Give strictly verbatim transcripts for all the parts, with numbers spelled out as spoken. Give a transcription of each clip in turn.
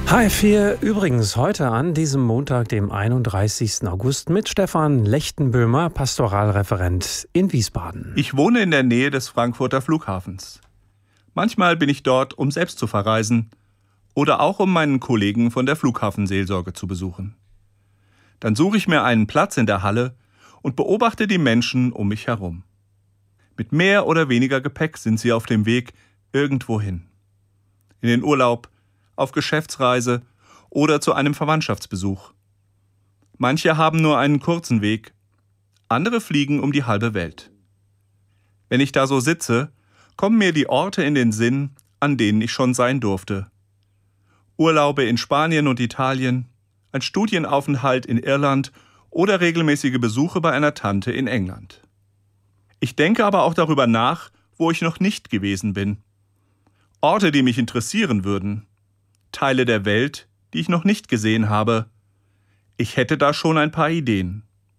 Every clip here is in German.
H F vier übrigens heute an diesem Montag, dem einunddreißigsten August, mit Stefan Lechtenböhmer, Pastoralreferent in Wiesbaden. Ich wohne in der Nähe des Frankfurter Flughafens. Manchmal bin ich dort, um selbst zu verreisen oder auch um meinen Kollegen von der Flughafenseelsorge zu besuchen. Dann suche ich mir einen Platz in der Halle und beobachte die Menschen um mich herum. Mit mehr oder weniger Gepäck sind sie auf dem Weg irgendwo hin. In den Urlaub, auf Geschäftsreise oder zu einem Verwandtschaftsbesuch. Manche haben nur einen kurzen Weg, andere fliegen um die halbe Welt. Wenn ich da so sitze, kommen mir die Orte in den Sinn, an denen ich schon sein durfte. Urlaube in Spanien und Italien, ein Studienaufenthalt in Irland oder regelmäßige Besuche bei einer Tante in England. Ich denke aber auch darüber nach, wo ich noch nicht gewesen bin. Orte, die mich interessieren würden. Teile der Welt, die ich noch nicht gesehen habe. Ich hätte da schon ein paar Ideen.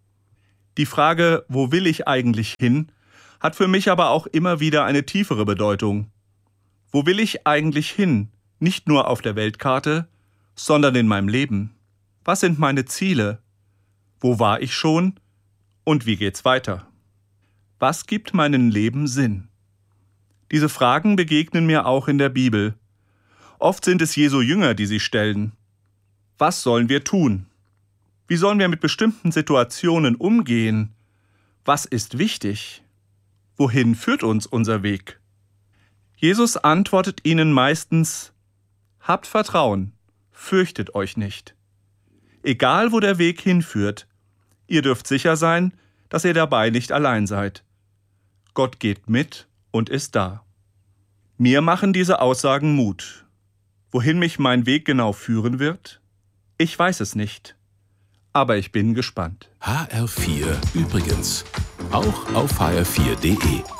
Die Frage, wo will ich eigentlich hin, hat für mich aber auch immer wieder eine tiefere Bedeutung. Wo will ich eigentlich hin, nicht nur auf der Weltkarte, sondern in meinem Leben? Was sind meine Ziele? Wo war ich schon und wie geht's weiter? Was gibt meinem Leben Sinn? Diese Fragen begegnen mir auch in der Bibel. Oft sind es Jesu Jünger, die sie stellen. Was sollen wir tun? Wie sollen wir mit bestimmten Situationen umgehen? Was ist wichtig? Wohin führt uns unser Weg? Jesus antwortet ihnen meistens: Habt Vertrauen, fürchtet euch nicht. Egal, wo der Weg hinführt, ihr dürft sicher sein, dass ihr dabei nicht allein seid. Gott geht mit und ist da. Mir machen diese Aussagen Mut. Wohin mich mein Weg genau führen wird? Ich weiß es nicht. Aber ich bin gespannt. H R vier übrigens. Auch auf h r vier punkt de.